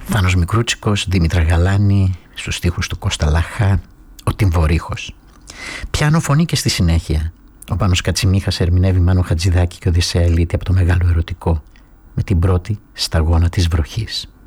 Θάνος Μικρούτσικος, Δήμητρα Γαλάνη, στους στίχους του Κώστα Λάχα, ο Τιμβορύχος. Πιάνο φωνή και στη συνέχεια. Ο Πάνος Κατσιμίχας ερμηνεύει Μάνο Χατζηδάκη και Οδυσσέα Ελίτη από το Μεγάλο Ερωτικό, με την πρώτη σταγόνα της βροχής.